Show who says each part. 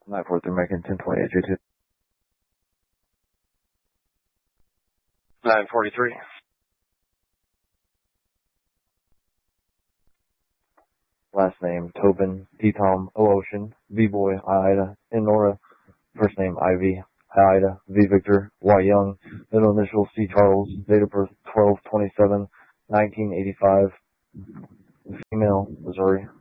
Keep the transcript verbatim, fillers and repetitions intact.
Speaker 1: nine four three American, ten twenty-eight J two. nine forty-three. Last name, Tobin, T-Tom, O-Ocean, V-Boy, I-Ida, N-Nora. First name, Ivy, I-Ida, V-Victor, Y-Young. Middle initial, C-Charles. Date of birth, twelve twenty-seven nineteen eighty-five. Female, Missouri.